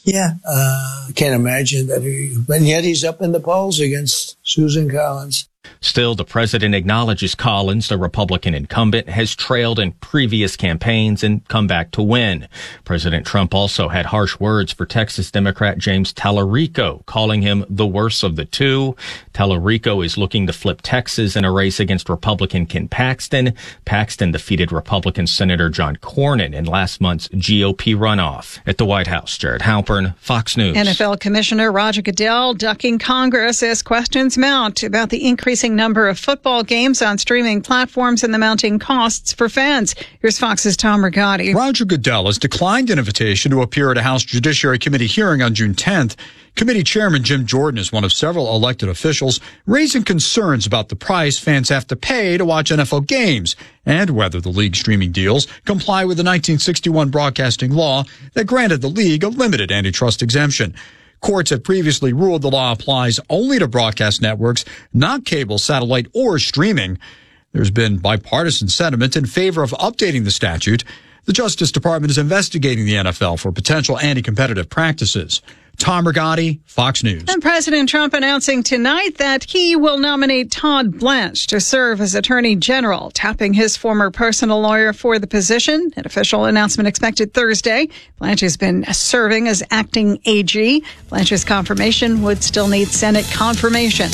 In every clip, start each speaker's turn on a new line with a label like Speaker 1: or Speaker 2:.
Speaker 1: Yeah, can't imagine that. But yet he's up in the polls against Susan Collins.
Speaker 2: Still, the president acknowledges Collins, the Republican incumbent, has trailed in previous campaigns and come back to win. President Trump also had harsh words for Texas Democrat James Tallarico, calling him the worst of the two. Tallarico is looking to flip Texas in a race against Republican Ken Paxton. Paxton defeated Republican Senator John Cornyn in last month's GOP runoff. At the White House, Jared Halpern, Fox News.
Speaker 3: NFL Commissioner Roger Goodell ducking Congress as questions mount about the increasing number of football games on streaming platforms and the mounting costs for fans. Here's Fox's Tom Rigotti.
Speaker 4: Roger Goodell has declined an invitation to appear at a House Judiciary Committee hearing on June 10th. Committee Chairman Jim Jordan is one of several elected officials raising concerns about the price fans have to pay to watch NFL games and whether the league streaming deals comply with the 1961 broadcasting law that granted the league a limited antitrust exemption. Courts have previously ruled the law applies only to broadcast networks, not cable, satellite, or streaming. There's been bipartisan sentiment in favor of updating the statute. The Justice Department is investigating the NFL for potential anti-competitive practices. Tom Rigotti, Fox News.
Speaker 3: And President Trump announcing tonight that he will nominate Todd Blanche to serve as Attorney General, tapping his former personal lawyer for the position. An official announcement expected Thursday. Blanche has been serving as acting AG. Blanche's confirmation would still need Senate confirmation.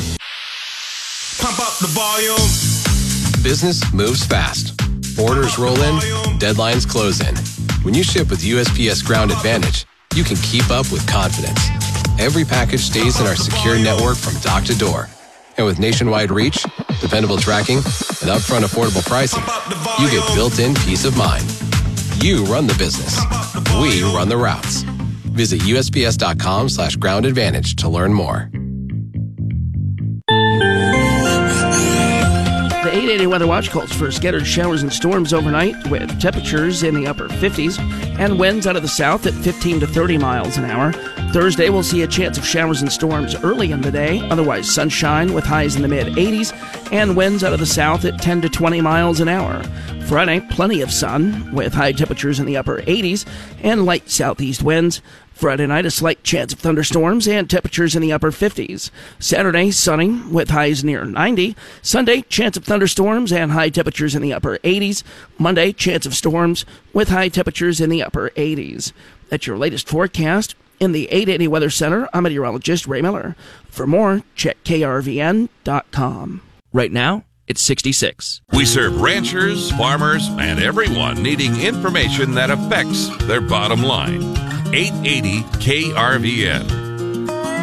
Speaker 5: Pump up the volume.
Speaker 6: Business moves fast. Orders roll in, deadlines close in. When you ship with USPS Ground Advantage, you can keep up with confidence. Every package stays in our secure network from dock to door. And with nationwide reach, dependable tracking, and upfront affordable pricing, you get built-in peace of mind. You run the business. We run the routes. Visit USPS.com/Ground Advantage to learn more.
Speaker 7: The 880 Weather Watch calls for scattered showers and storms overnight with temperatures in the upper 50s and winds out of the south at 15 to 30 miles an hour. Thursday, we'll see a chance of showers and storms early in the day. Otherwise, sunshine with highs in the mid-80s and winds out of the south at 10 to 20 miles an hour. Friday, plenty of sun with high temperatures in the upper 80s and light southeast winds. Friday night, a slight chance of thunderstorms and temperatures in the upper 50s. Saturday, sunny with highs near 90. Sunday, chance of thunderstorms and high temperatures in the upper 80s. Monday, chance of storms with high temperatures in the upper 80s. That's your latest forecast. In the 880 Weather Center, I'm meteorologist Ray Miller. For more, check krvn.com.
Speaker 8: Right now, it's 66.
Speaker 5: We serve ranchers, farmers, and everyone needing information that affects their bottom line. 880 KRVN.